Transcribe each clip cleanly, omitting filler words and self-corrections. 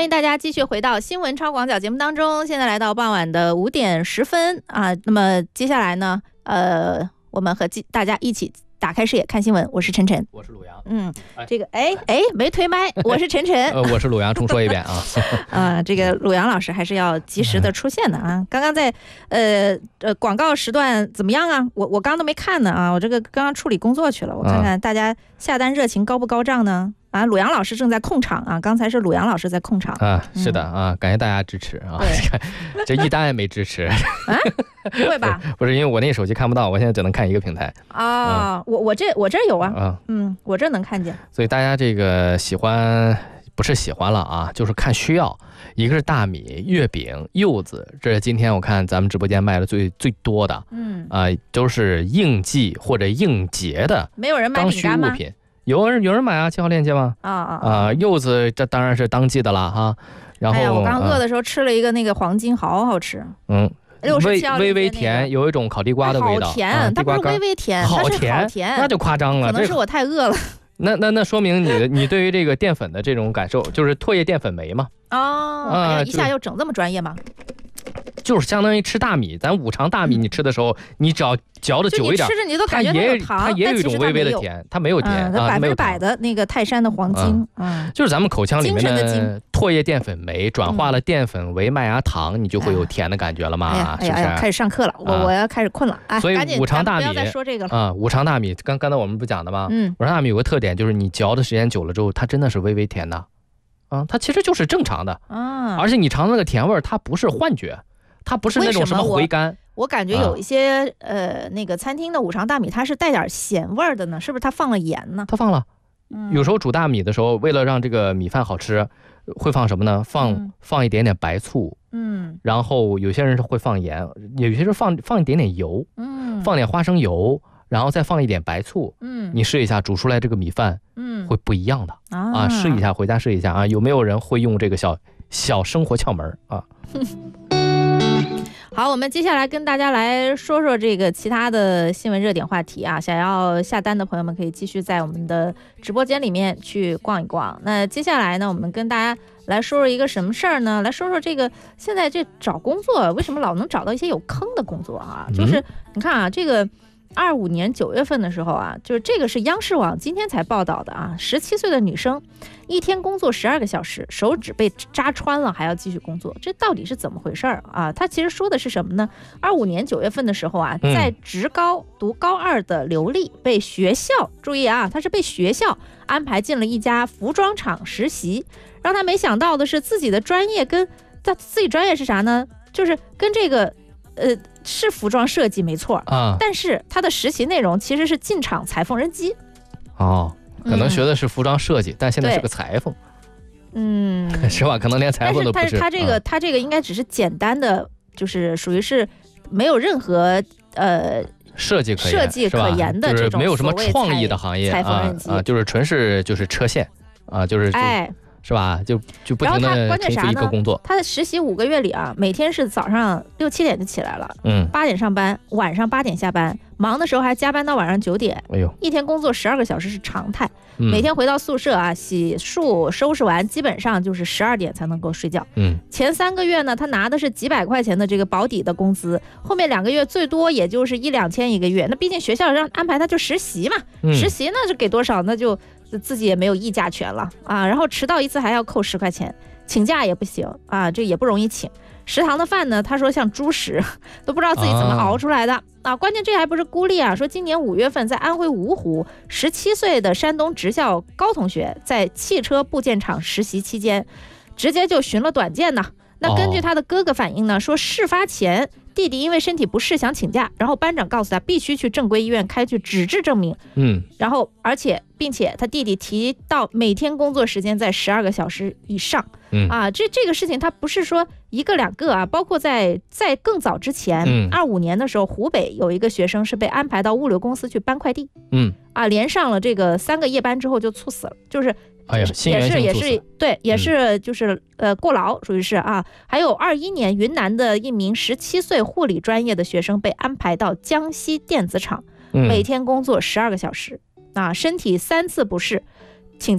欢迎大家继续回到新闻超广角节目当中，现在来到傍晚的5点10分啊。那么接下来呢，我们和大家一起打开视野看新闻。我是晨晨， 我是鲁阳。 这个没推麦，我是晨晨。 我是鲁阳，重说一遍啊。 这个鲁阳老师还是要及时的出现的啊。刚刚在广告时段怎么样啊？我刚都没看呢啊，我这个刚刚处理工作去了，我看看大家下单热情高不高涨呢？啊，鲁阳老师正在控场啊，刚才是鲁阳老师在控场啊，是的啊，感谢大家支持啊，这一单也没支持啊， 不会吧？ 不是，因为我那手机看不到，我现在只能看一个平台啊。我这有啊，我这能看见。 所以大家这个喜欢不是喜欢了啊，就是看需要。一个是大米、月饼、柚子，这是今天我看咱们直播间卖的最多的，都是应季或者应节的， 没有人买饼干吗？ 刚需物品。有人买啊，7号链接吗？柚子这当然是当季的了哈。然后我刚饿的时候吃了一个那个黄金，好好吃。 微微甜，有一种烤地瓜的味道。 好甜，它不是微微甜， 好甜， 那就夸张了。 可能是我太饿了。 那说明你对于这个淀粉的这种感受，就是唾液淀粉酶嘛。 一下又整这么专业吗？ 就是相当于吃大米，咱五常大米，你吃的时候，你只要嚼的久一点， 吃着你都感觉它有糖， 它也有一种微微的甜，它没有甜， 它100%的那个泰山的黄金， 就是咱们口腔里面的唾液淀粉酶转化了淀粉为麦芽糖，你就会有甜的感觉了嘛，是不是？ 开始上课了，我要开始困了啊！ 所以五常大米不要再说这个了啊！ 五常大米，刚才我们不讲的吗？五常大米有个特点，就是你嚼的时间久了之后，它真的是微微甜的，它其实就是正常的而且你尝那个甜味，它不是幻觉。它不是那种什么回甘， 我感觉有一些那个餐厅的五常大米，它是带点咸味的呢，是不是？它放了盐呢？ 它放了，有时候煮大米的时候，为了让这个米饭好吃，会放什么呢？放一点点白醋，然后有些人会放盐，有些人放一点点油，放点花生油，然后再放一点白醋，你试一下煮出来这个米饭，会不一样的啊！试一下，回家试一下啊！有没有人会用这个小生活窍门啊？ 好，我们接下来跟大家来说说这个其他的新闻热点话题啊。想要下单的朋友们可以继续在我们的直播间里面去逛一逛。那接下来呢，我们跟大家来说说一个什么事儿呢？来说说这个现在这找工作为什么老能找到一些有坑的工作啊？就是你看啊，这个25年9月份的时候啊，就是这个是央视网今天才报道的啊。17岁的女生一天工作12个小时，手指被扎穿了还要继续工作，这到底是怎么回事啊？他其实说的是什么呢？25年9月份的时候啊，在职高读高2的刘丽被学校，注意啊，她是被学校安排进了一家服装厂实习，让她没想到的是自己的专业自己专业是啥呢？就是跟这个是服装设计没错但是他的实习内容其实是进厂裁缝纫机。 可能学的是服装设计，但现在是个裁缝。是吧？可能连裁缝都不是。 但是他这个应该只是简单的，就是属于是没有任何设计可言的这种， 就是没有什么创意的行业就是纯是就是车线就是是吧？就不停的重复一个工作。 他的实习5个月里啊，每天是早上6、7点就起来了，8点上班，晚上8点下班，忙的时候还加班到晚上9点。一天工作12个小时是常态。每天回到宿舍啊，洗漱收拾完，基本上就是12点才能够睡觉。前3个月呢，他拿的是几百块钱的这个保底的工资，后面2个月最多也就是1、2千一个月。那毕竟学校让安排他就实习嘛，实习呢是给多少，那就自己也没有议价权了啊。然后迟到一次还要扣10块钱，请假也不行啊，这也不容易请。食堂的饭呢，他说像猪食，都不知道自己怎么熬出来的关键这还不是孤立啊，说今年5月份在安徽芜湖，17岁的山东职校高同学在汽车部件厂实习期间，直接就寻了短见呢。那根据他的哥哥反映呢，说事发前弟弟因为身体不适想请假，然后班长告诉他必须去正规医院开具纸质证明。然后并且他弟弟提到每天工作时间在12个小时以上。这个事情他不是说1个2个啊，包括在更早之前，25年的时候，湖北有一个学生是被安排到物流公司去搬快递。连上了这个3个夜班之后就猝死了，就是也是就是过劳，属于是啊。还有21年云南的一名17岁护理专业的学生被安排到江西电子厂，每天工作12个小时身体3次不适请假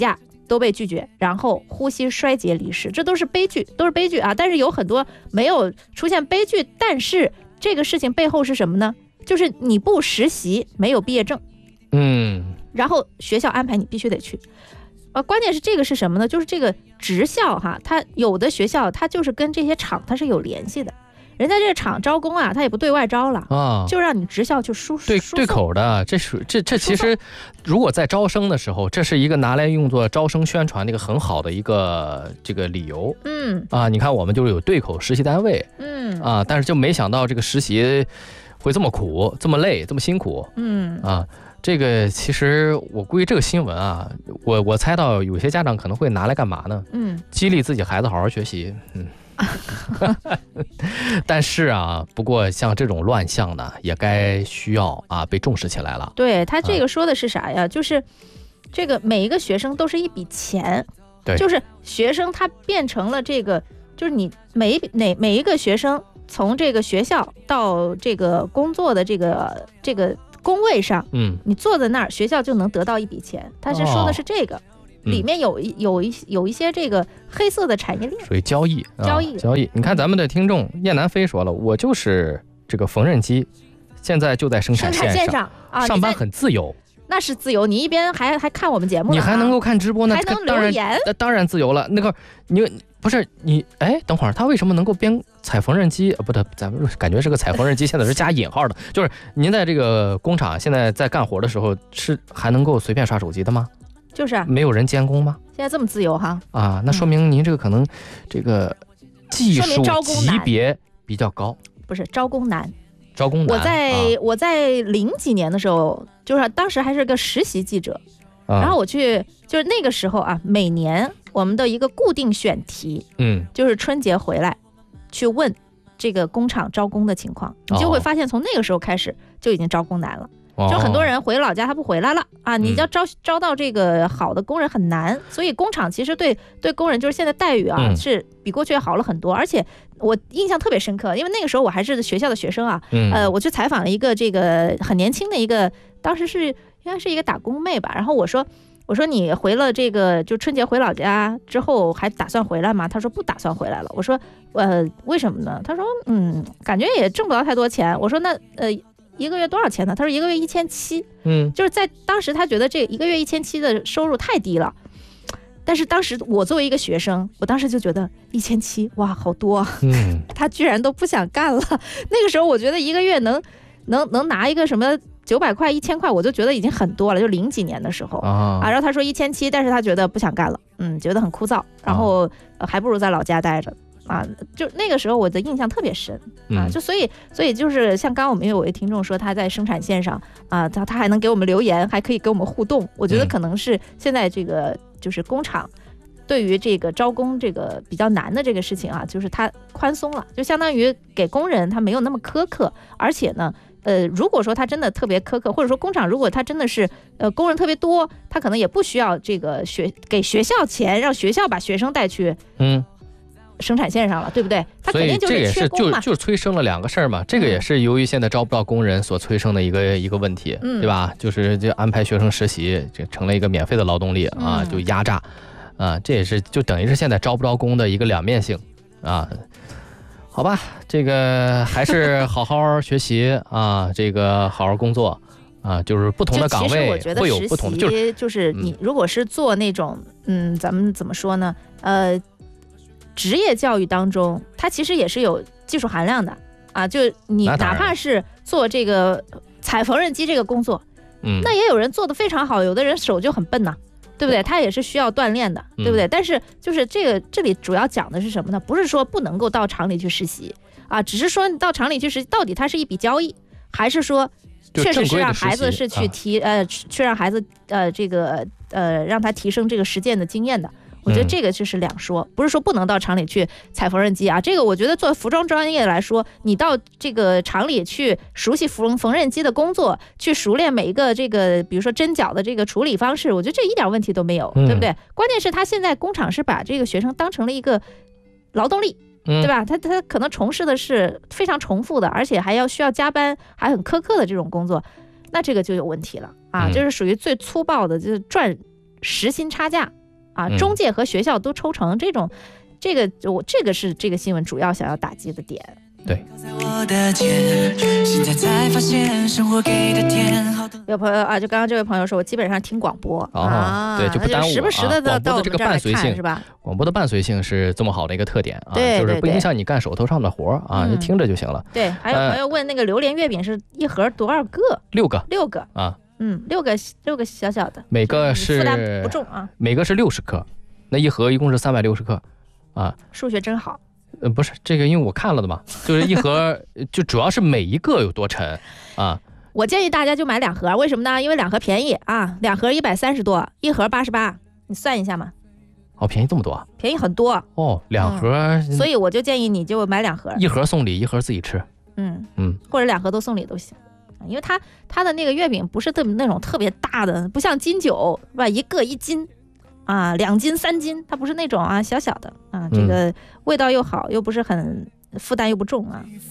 都被拒绝，然后呼吸衰竭离世，这都是悲剧啊！但是有很多没有出现悲剧，但是这个事情背后是什么呢？就是你不实习，没有毕业证，然后学校安排你必须得去，关键是这个是什么呢？就是这个职校哈，它有的学校它就是跟这些厂它是有联系的。人家这个厂招工啊，他也不对外招了啊，就让你职校去对口的。这其实，如果在招生的时候，这是一个拿来用作招生宣传的一个很好的一个这个理由。你看我们就是有对口实习单位，但是就没想到这个实习会这么苦、这么累、这么辛苦。这个其实我估计这个新闻啊，我猜到有些家长可能会拿来干嘛呢？激励自己孩子好好学习。但是啊，不过像这种乱象呢，也该需要被重视起来了。 对，他这个说的是啥呀？就是这个每一个学生都是一笔钱， 对， 就是学生他变成了这个，就是你每一个学生从这个学校到这个工作的这个工位上，你坐在那儿，学校就能得到一笔钱。他是说的是这个。里面有一些这个黑色的产业链， 属于交易。你看咱们的听众燕南飞说了，我就是这个缝纫机，现在就在生产线上上班很自由。 那是自由，你一边还看我们节目， 你还能够看直播呢， 还能留言， 当然自由了。那个你不是你等会儿他为什么能够边踩缝纫机？不对，咱们感觉是个踩缝纫机，现在是加引号的，就是您在这个工厂现在在干活的时候，是还能够随便刷手机的吗？ 就是没有人监工吗？现在这么自由哈那说明您这个可能这个技术级别比较高， 不是招工难。我在00几年的时候，就是当时还是个实习记者，然后我去就是那个时候每年我们的一个固定选题，就是春节回来去问这个工厂招工的情况，你就会发现从那个时候开始就已经招工难了。就很多人回老家他不回来了你要招到这个好的工人很难，所以工厂其实对工人就是现在待遇是比过去好了很多。而且我印象特别深刻，因为那个时候我还是学校的学生我去采访了一个这个很年轻的一个，当时是应该是一个打工妹吧，然后我说你回了这个就春节回老家之后还打算回来吗？他说不打算回来了。我说为什么呢？他说感觉也挣不到太多钱。我说那一个月多少钱呢？他说一个月1700，就是在当时他觉得这一个月1700的收入太低了，但是当时我作为一个学生，我当时就觉得1700哇好多，他居然都不想干了。那个时候我觉得一个月能拿一个什么900块1000块，我就觉得已经很多了，就00几年的时候然后他说1700，但是他觉得不想干了，觉得很枯燥，然后还不如在老家待着。就那个时候我的印象特别深就所以就是像刚刚我们有一位听众说他在生产线上他还能给我们留言，还可以跟我们互动，我觉得可能是现在这个就是工厂对于这个招工这个比较难的这个事情就是他宽松了，就相当于给工人他没有那么苛刻，而且呢如果说他真的特别苛刻，或者说工厂如果他真的是工人特别多，他可能也不需要这个给学校钱，让学校把学生带去生产线上了，对不对？他肯定就是缺工嘛， 就是催生了两个事儿嘛。这个也是由于现在招不到工人所催生的一个问题，对吧？就是就安排学生实习，这成了一个免费的劳动力就压榨这也是就等于是现在招不着工的一个两面性好吧，这个还是好好学习这个好好工作就是不同的岗位会有不同的， 就是你如果是做那种咱们怎么说呢职业教育当中，它其实也是有技术含量的就你哪怕是做这个踩缝纫机这个工作，那也有人做得非常好，有的人手就很笨呐，对不对？他也是需要锻炼的，对不对？但是就是这里主要讲的是什么呢？不是说不能够到厂里去实习只是说你到厂里去实习，到底它是一笔交易，还是说确实是让孩子是去去让孩子让他提升这个实践的经验的。我觉得这个就是两说，不是说不能到厂里去踩缝纫机这个我觉得做服装专业来说，你到这个厂里去熟悉缝纫机的工作，去熟练每一个这个比如说针脚的这个处理方式，我觉得这一点问题都没有，对不对？关键是他现在工厂是把这个学生当成了一个劳动力，对吧？他可能从事的是非常重复的，而且还需要加班，还很苛刻的这种工作，那这个就有问题了就是属于最粗暴的，就是赚时薪差价啊，中介和学校都抽成，这个是这个新闻主要想要打击的点。 对， 有朋友啊，就刚刚这位朋友说，我基本上听广播啊， 对，就不耽误时不时的到我们这儿来看，是吧？ 广播的伴随性是这么好的一个特点啊， 对， 就是不影响你干手头上的活啊，就听着就行了。 对，还有朋友问那个榴莲月饼是一盒多少个？6个啊 ，6个小小的， 每个是负担不重啊， 每个是60克，那一盒一共是360克啊。 数学真好。 不是这个，因为我看了的嘛，就是一盒就主要是每一个有多沉啊。 我建议大家就买2盒，为什么呢？因为2盒便宜啊，2盒130多，一盒88，你算一下嘛。 哦，便宜这么多？ 便宜很多哦 ，2盒。 所以我就建议你就买2盒， 一盒送礼，一盒自己吃。 或者2盒都送礼都行，因为它的那个月饼不是那种特别大的，不像金九是吧？一个1斤。啊，2斤3斤，它不是那种啊小小的啊，这个味道又好，又不是很负担又不重啊。